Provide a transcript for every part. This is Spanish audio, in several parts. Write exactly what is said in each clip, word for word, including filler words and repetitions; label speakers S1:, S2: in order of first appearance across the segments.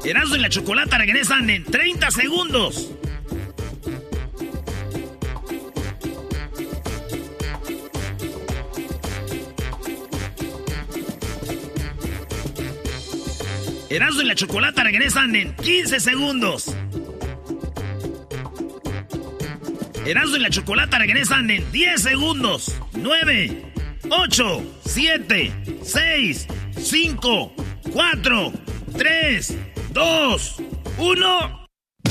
S1: Erasmo y la Chocolata regresan en treinta segundos. Erasmo y la Chocolata regresan en quince segundos. Erasmo y la Chocolata regresan en diez segundos. nueve, ocho, siete, seis, cinco, cuatro, tres, dos, uno.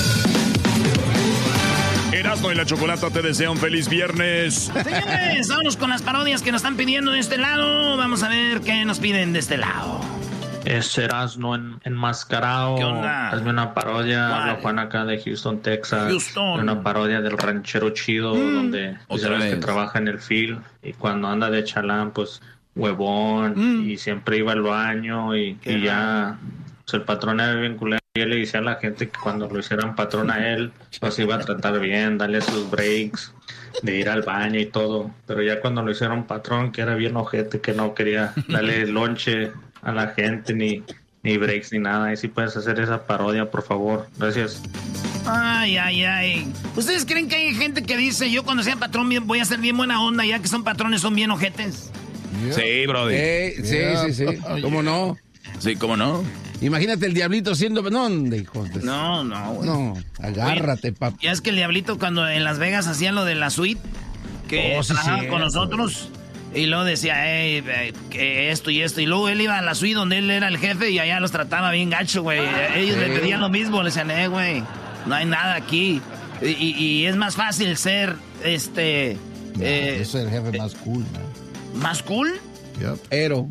S2: Erasmo y la Chocolata te desea un feliz viernes.
S1: Señores, vámonos con las parodias que nos están pidiendo de este lado. Vamos a ver qué nos piden de este lado.
S3: Es Erasmo en, enmascarado.
S1: ¿Qué onda?
S3: Hazme una parodia.
S1: Vale.
S3: Habla Juan acá de Houston, Texas.
S1: Houston.
S3: Una parodia del ranchero chido, mm, donde pues,
S2: otra
S3: sabes
S2: vez.
S3: que trabaja en el field. Y cuando anda de chalán, pues huevón. Mm. Y siempre iba al baño. Y, y ya pues, el patrón era bien culero. Y él le decía a la gente que cuando lo hicieran patrón a él, pues iba a tratar bien, darle sus breaks, de ir al baño y todo. Pero ya cuando lo hicieron patrón, que era bien ojete, que no quería darle lonche a la gente, ni, ni breaks, ni nada. Y si puedes hacer esa parodia, por favor. Gracias.
S1: Ay, ay, ay. ¿Ustedes creen que hay gente que dice, yo cuando sea patrón voy a ser bien buena onda, ya que son patrones, son bien ojetes?
S2: Yeah. Sí, brody.
S4: Eh, sí, yeah. sí, sí. ¿Cómo no?
S2: Sí, ¿cómo no?
S4: Imagínate el diablito siendo... No, hijo de...
S1: No, no, güey.
S4: No, agárrate, papá.
S1: Ya es que el diablito cuando en Las Vegas hacía lo de la suite, que
S4: oh, sí,
S1: trabajaba
S4: sí,
S1: con nosotros... Y luego decía, hey, que esto y esto. Y luego él iba a la suite donde él era el jefe y allá los trataba bien gacho, güey. Ellos le pedían lo mismo, le decían, eh, güey, no hay nada aquí. Y, y, y es más fácil ser, este...
S5: No,
S1: eh,
S5: yo soy el jefe más cool, man.
S1: ¿Más cool?
S5: Yep.
S4: Ero.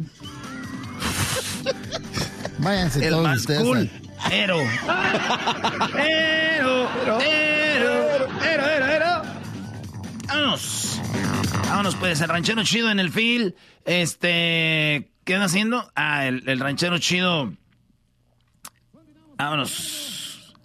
S5: Váyanse
S1: el
S5: todos
S1: más
S5: ustedes.
S1: cool. Ero. Ero. Ero. Ero. Ero, ero, ero. Vámonos. Vámonos, pues, el ranchero chido en el field. Este, ¿qué anda haciendo? Ah, el, el ranchero chido. Vámonos.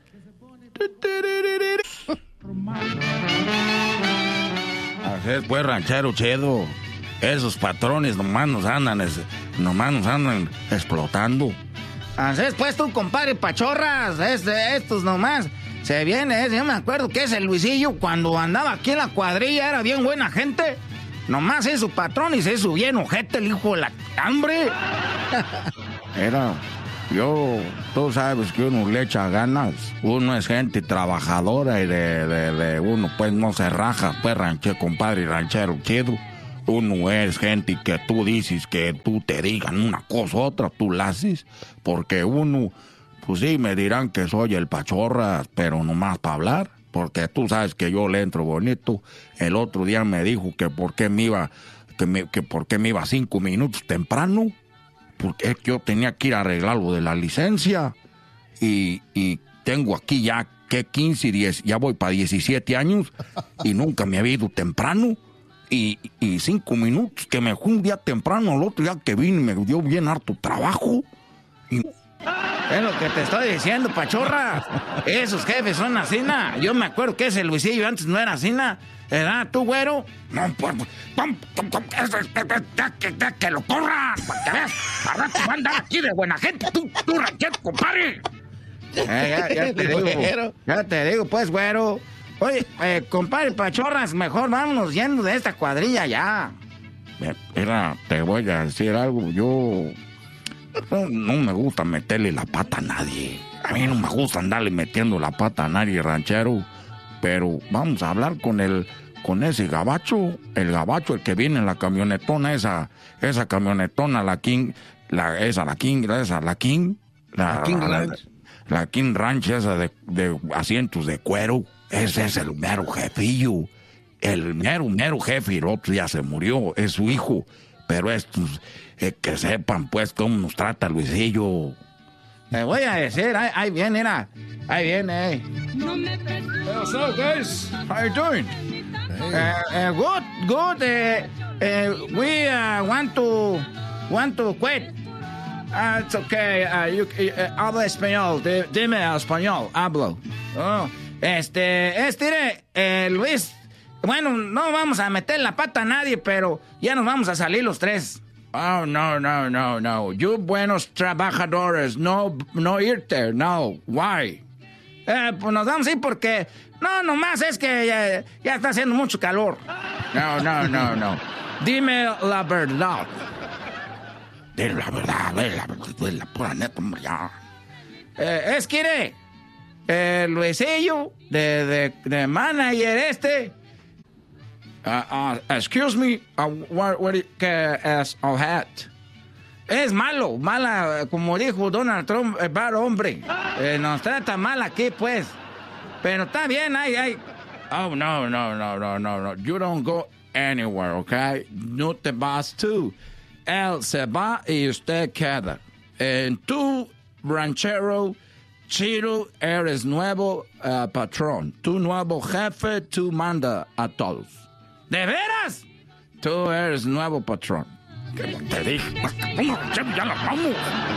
S6: Así es, pues, ranchero chido. Esos patrones nomás nos andan, es, nomás nos andan explotando.
S1: Así es, pues, tú, compadre Pachorras. Este, estos nomás. Se viene, ese, yo me acuerdo que ese Luisillo, cuando andaba aquí en la cuadrilla, era bien buena gente. Nomás es su patrón y se hizo bien ojete el hijo de la hambre.
S6: Era, yo, tú sabes que uno le echa ganas. Uno es gente trabajadora y de, de, de uno pues no se raja, pues ranchero, compadre, ranchero chido. Uno es gente que tú dices que tú te digan una cosa u otra, tú la haces, porque uno, pues sí, me dirán que soy el Pachorras, pero nomás para hablar. Porque tú sabes que yo le entro bonito. El otro día me dijo que por qué me iba, que, me, que por qué me iba cinco minutos temprano. Porque es que yo tenía que ir a arreglar lo de la licencia. Y, y tengo aquí ya, que quince, diez, ya voy para diecisiete años. Y nunca me había ido temprano. Y, y cinco minutos que me fui un día temprano, el otro día que vine me dio bien harto trabajo. Y...
S1: Es lo que te estoy diciendo, Pachorra. Esos jefes son así, na. Yo me acuerdo que ese Luisillo antes no era así, na. ¿Verdad, tú, güero?
S6: No, pues, que lo corran, para que veas. A rato va a andar aquí de buena gente, tú, tú, ranchero, compadre.
S1: Eh, ya, ya te digo, ya te digo, pues, güero. Oye, eh, compadre Pachorras, mejor vámonos yendo de esta cuadrilla ya.
S6: Mira, te voy a decir algo, yo... No, no me gusta meterle la pata a nadie. A mí no me gusta andarle metiendo la pata a nadie, ranchero. Pero vamos a hablar con el, con ese gabacho, el gabacho, el que viene en la camionetona, esa, esa camionetona, la King, la, esa, la King, esa, la King, la,
S4: la King
S6: la,
S4: Ranch,
S6: la, la King Ranch, esa de, de asientos de cuero. Ese es el mero jefillo, el mero, mero jefe. Y el otro ya se murió, es su hijo. Pero estos, eh, que sepan, pues, cómo nos trata Luisillo.
S1: Te voy a decir, ahí, ahí viene, mira. Ahí viene, eh.
S4: What's up, guys?
S1: How you doing?
S4: Hey.
S1: Uh, uh, good, good. Uh, uh, we uh, want to, want to quit. Uh, it's okay. Uh, you, uh, habla español. D- dime español. Hablo. Oh, este, este, eh, Luis. Bueno, no vamos a meter la pata a nadie, pero ya nos vamos a salir los tres.
S6: Oh, no, no, no, no. You buenos trabajadores, no, no irte, no. Why?
S1: Eh, pues nos vamos a ir porque... No, nomás es que ya, ya está haciendo mucho calor.
S6: No, no, no, no. Dime la verdad. Dime la verdad, ve la verdad, la pura neta, hombre, ya.
S1: Eh, es que, iré, eh, Luisillo, de, de, de manager este...
S6: Uh, uh, excuse me, uh, what, what, ¿qué es el hat?
S1: Es malo, mala, como dijo Donald Trump, el bar hombre. Eh, nos trata mal aquí, pues. Pero está bien, ay, ay.
S6: Oh, no, no, no, no, no, no. You don't go anywhere, okay? No te vas tú. Él se va y usted queda. En tu ranchero, Chiro, eres nuevo uh, patrón. Tu nuevo jefe, tú manda a todos.
S1: ¿De veras?
S6: Tú eres nuevo patrón. ¿Qué te dije? Ya la vamos.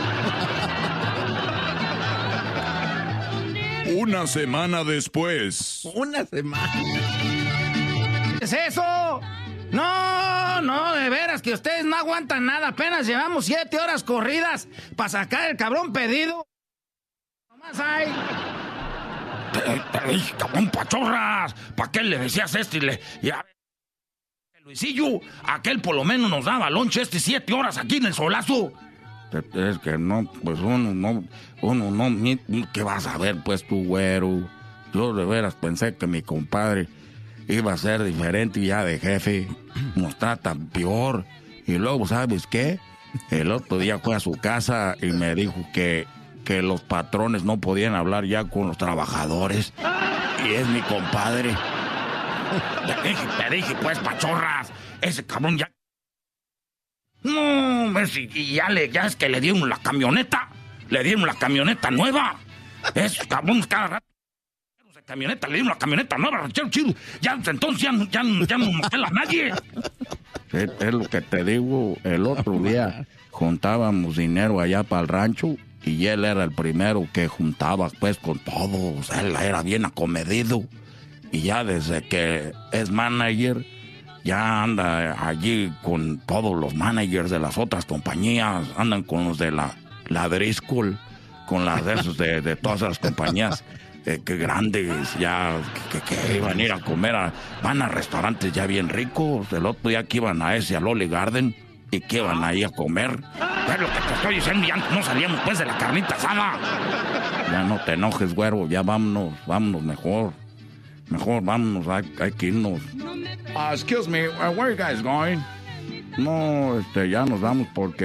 S2: Una semana después.
S5: Una semana.
S1: ¿Qué es eso? No, no, de veras que ustedes no aguantan nada. Apenas llevamos siete horas corridas para sacar el cabrón pedido. Nomás hay.
S6: Te, te dije, cabrón, pachorras. ¿Para qué le decías esto y le... Y a... Luisillo, aquel por lo menos nos daba lonche este siete horas aquí en el solazo. Es que no, pues uno no, uno no, ni, ¿qué vas a ver pues tú, güero? Yo de veras pensé que mi compadre iba a ser diferente y ya de jefe nos trata peor. Y luego, ¿sabes qué? El otro día fue a su casa y me dijo que, que los patrones no podían hablar ya con los trabajadores. Y es mi compadre. Te dije, te dije, pues, pachorras. Ese cabrón ya... No, y, y ya, le, ya es que le dieron la camioneta. Le dieron la camioneta nueva. Esos cabrones cada rato... De camioneta, le dieron la camioneta nueva, ranchero chido. Ya, entonces ya, ya, ya no nos pela nadie. Es, es lo que te digo. El otro día juntábamos dinero allá para el rancho y él era el primero que juntaba, pues, con todos. Él era bien acomedido. Y ya desde que es manager, ya anda allí con todos los managers de las otras compañías, andan con los de la, la Driscoll, con las de esos de, de todas las compañías eh, que grandes, ya que, que, que iban a ir a comer, a, van a restaurantes ya bien ricos. El otro día que iban a ese, al Olive Garden, y que iban ahí a comer. Es lo que te estoy diciendo, ya no salíamos pues de la carnita asada. Ya no te enojes, güero, ya vámonos, vámonos mejor. Mejor vámonos, hay, hay que irnos. Uh, excuse me, uh, where are you guys going? No, este, ya nos vamos porque